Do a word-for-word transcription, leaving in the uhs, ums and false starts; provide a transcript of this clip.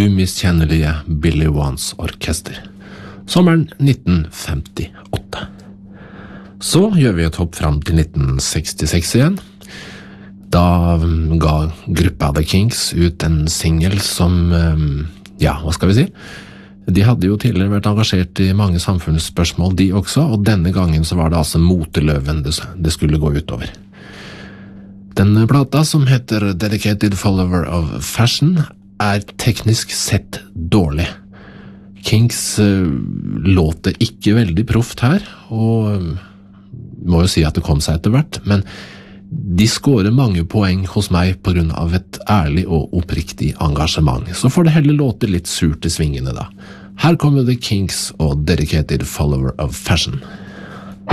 umiskjennelige Billy Wands orkester. Sommeren nitten femtiåtte. Så gjør vi et hopp fram til nitten sekstiseks igjen. Da ga gruppa The Kinks ut en single som, ja, hva skal vi si? De hadde jo tidligere vært engasjert i mange samfunnsspørsmål, de også, og denne gangen så var det altså moteløven det skulle gå utover. Denne plata, som heter Dedicated Follower of Fashion, er teknisk sett dårlig. Kinks uh, låter ikke veldig proft her, og må jo si at det kom seg etter hvert, men de skårer mange poeng hos meg på grunn av et ærlig og oppriktig engasjement. Så får det heller låte litt surt i svingene da. Her kommer The Kinks og Dedicated Follower of Fashion.